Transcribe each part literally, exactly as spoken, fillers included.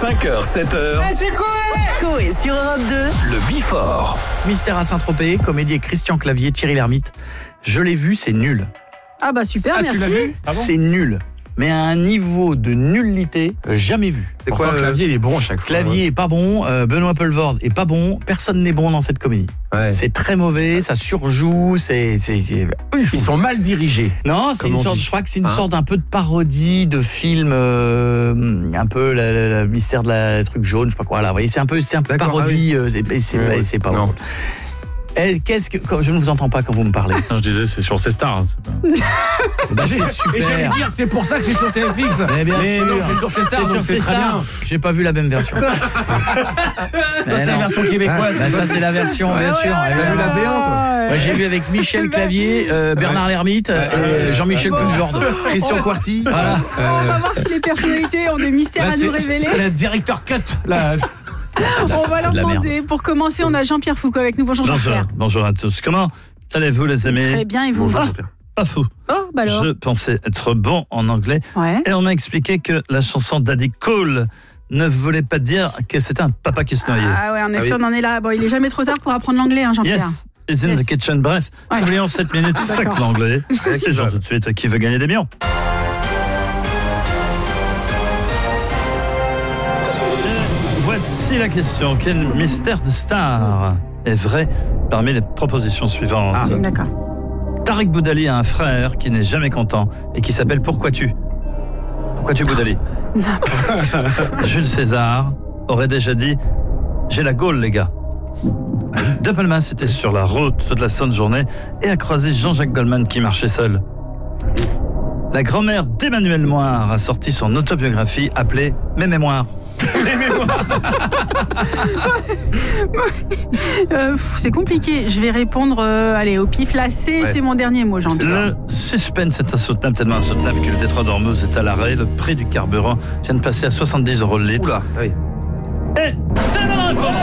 cinq heures, sept heures. Ah, c'est quoi? Coé sur Europe deux. Le Before. Mystère à Saint-Tropez, comédie Christian Clavier, Thierry Lhermitte. Je l'ai vu, c'est nul. Ah bah super, Ah, merci. tu l'as vu? Ah bon? C'est nul. Mais à un niveau de nullité jamais vu. C'est quoi le clavier, il est bon à chaque fois. Clavier est pas bon, euh, Benoît Poelvoorde est pas bon, personne n'est bon dans cette comédie. Ouais. C'est très mauvais, ça surjoue, c'est... c'est, c'est... Ils sont mal dirigés. Non, c'est Comme une on sorte, dit. je crois que c'est une Hein? sorte un peu de parodie de film, euh, un peu la, la- la mystère de la le truc jaune, je sais pas quoi là. Vous voyez, c'est un peu, c'est un peu D'accord, parodie, euh, et c'est, Ouais, pas- ouais. c'est pas Non. drôle. Et qu'est-ce que, comme je ne vous entends pas quand vous me parlez. Non, je disais, c'est sur ces stars. Bah, c'est super. Et j'allais dire, c'est pour ça que c'est sur T F X. Mais bien sûr, non, c'est sur ces stars, c'est sur donc c'est ces très bien. stars. J'ai pas vu la même version. Toi, c'est la version québécoise. Bah, ça c'est la version, bien sûr. ouais, évidemment. ouais, la V un, toi ouais. Moi, j'ai vu avec Michel Clavier, euh, Bernard Lhermitte et Jean-Michel Bon. Poelvoorde. Christian Quarty. Voilà. On va voir si les personnalités ont des mystères Là, à nous c'est- révéler. C'est la directeur cut. Là. On va c'est leur de la demander. Pour commencer, on a Jean-Pierre Foucault avec nous. Bonjour Bonjour, Jean-Pierre. bonjour à tous. Comment allez-vous, les amis? Très bien, et vous? Ah, pas fou. Oh, bah alors. Je pensais être bon en anglais Ouais. et on m'a expliqué que la chanson Daddy Cool ne voulait pas dire que c'était un papa qui se noyait. Ah ouais, en effet, Ah oui. on en est là. Bon, il est jamais trop tard pour apprendre l'anglais, hein, Jean-Pierre. Yes, is in Yes. the kitchen. Bref, Ouais. oublions sept minutes, D'accord. sac l'anglais. Et genre tout de suite, qui veut gagner des millions? Voici la question. Quel mystère de star est vrai parmi les propositions suivantes? Ah. D'accord. Tariq Boudali a un frère qui n'est jamais content et qui s'appelle Pourquoi tu? Pourquoi tu Boudali? Jules César aurait déjà dit j'ai la gaule les gars. De Palmas était sur la route toute la sainte journée et a croisé Jean-Jacques Goldman qui marchait seul. La grand-mère d'Emmanuel Moire a sorti son autobiographie appelée Mes mémoires. Mes mémoires. Euh, pff, c'est compliqué. Je vais répondre, euh, allez, au pif. La C, Ouais. c'est mon dernier mot, Jean-Pierre. Le suspense est insoutenable, tellement insoutenable que le détroit d'Ormuz est à l'arrêt. Le prix du carburant vient de passer à soixante-dix euros le litre. Oula, oui. Et c'est la bonne réponse.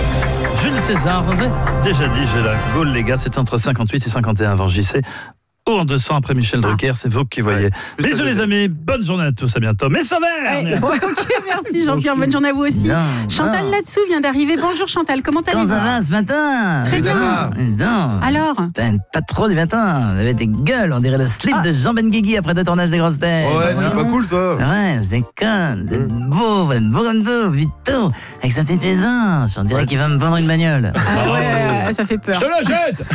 Jules César avait déjà dit j'ai la gaule les gars, c'était entre cinquante-huit et cinquante et un avant J C. Ou en deux cents après Michel Drucker, c'est vous qui voyez. Ouais. Bisous les amis, bonne journée à tous, à bientôt. Mais Sauvert. Ouais, ouais, ok, merci Jean-Pierre. Bonne journée à vous aussi. Non, Chantal non. là-dessous vient d'arriver. Bonjour Chantal, comment Comment allez-vous? ça va ce matin? Très bien. Non. Alors? Putain, pas trop du matin. Vous avez des gueules, on dirait le slip Ah. de Jean Benguigui après deux tournages des grosses têtes. Ouais, c'est pas cool ça. Ouais, c'est con, vous êtes beau, vous êtes beau comme tout, Vito, avec sa petite chemise blanche, on dirait qu'il va me vendre une bagnole. Ah ouais, ça fait peur. Je te la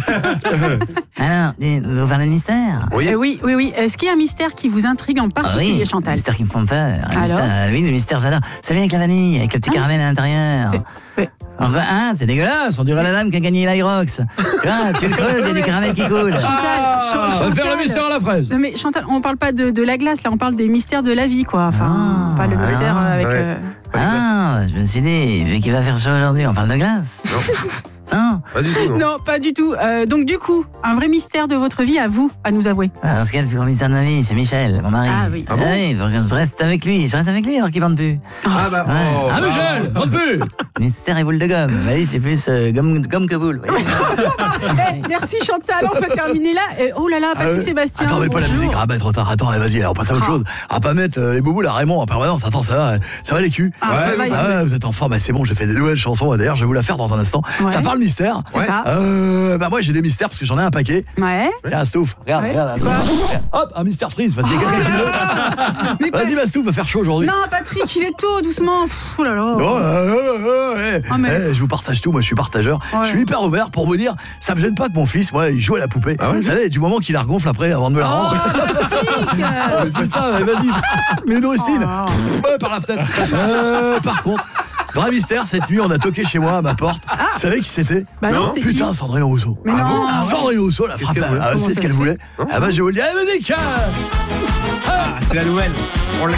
jette. Alors, dis, vous ouvert le mystère? Oui. Euh, oui, oui, oui. Est-ce qu'il y a un mystère qui vous intrigue en Ah particulier, oui, Chantal? mystère qui me font peur. Un Alors mystère, oui, le mystère j'adore. Celui avec la vanille, avec le petit Ah. caramel à l'intérieur. C'est- Enfin, hein, c'est dégueulasse, on dirait la dame qui a gagné l'Irox. Tu vois, tu le creuses, il y a du caramel qui coule. Chantal, Chan- On va Chantal. faire le mystère à la fraise. Non mais Chantal, on parle pas de, de la glace, là, on parle des mystères de la vie, quoi. Enfin, Ah. pas le mystère euh, avec... Ouais. euh, Ah, je me suis dit, vu qu'il va faire chaud aujourd'hui, on parle de glace. Non. Pas du tout, non. Non, pas du tout. Euh, donc du coup, un vrai mystère de votre vie à vous, à nous avouer. Ah, dans ce cas, le plus grand mystère de ma vie, c'est Michel, mon mari. Ah oui. Ah bon oui, faut que je reste avec lui. Je reste avec lui alors qu'il vende plus. Ah bah, oh, Ah bah. Michel, vente plus. Mystère et boule de gomme. Ma vie, c'est plus euh, gomme, gomme que boule. voyez. Eh, merci Chantal, on va terminer là. Euh, oh là là, Patrick Ah ouais. Sébastien. Attends, mais pas la bonjour. musique, ah bah trop tard, attends, allez, vas-y, on passe à autre Ah. chose. On va pas mettre euh, les bouboules à Raymond en permanence, attends, ça va, ça va les culs. Ah, ça Ouais, va, il- Ah ouais, vous êtes en forme, bah, c'est bon, j'ai fait des nouvelles chansons, d'ailleurs je vais vous la faire dans un instant. Ouais. Ça parle mystère. C'est ça. Euh, bah moi j'ai des mystères parce que j'en ai un paquet. Ouais. Regarde Stouff, regarde, Ouais. regarde. Quoi Hop, un mystère freeze, parce qu'il y a quelqu'un qui veut. Mais pas- Vas-y ma Stouff, va faire chaud aujourd'hui. Non, Patrick, il est tôt, doucement. Pff, oh là là. Oh, euh, euh, euh, eh, Oh, mais- eh, je vous partage tout, moi je suis partageur. Ouais. Je suis hyper ouvert pour vous dire, ça me gêne pas que mon fils, moi, il joue à la poupée. Ah ouais, vous savez, du moment qu'il la regonfle après avant de me la Oh, rendre. Patrick. Ah, mais fais ça, ouais, vas-y. Mais nous aussi. Oh. Ouais, par la fenêtre. Euh, par contre, vrai mystère, cette nuit, on a toqué chez moi à ma porte. Vous savez qui c'était? Bah non, c'était qui? Putain, Sandrine Rousseau. Mais non. Ah ouais. Sandrine Rousseau, la frappe. qu'elle voulait Ah, Comment c'est ça ce qu'elle se voulait. Ah bah, je vais vous le dire, elle me dit que... Ah, c'est la nouvelle.